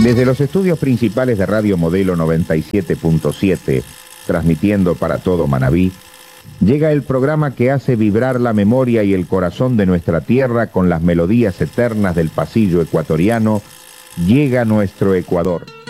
Desde los estudios principales de Radio Modelo 97.7, transmitiendo para todo Manabí, llega el programa que hace vibrar la memoria y el corazón de nuestra tierra con las melodías eternas del pasillo ecuatoriano. Llega nuestro Ecuador.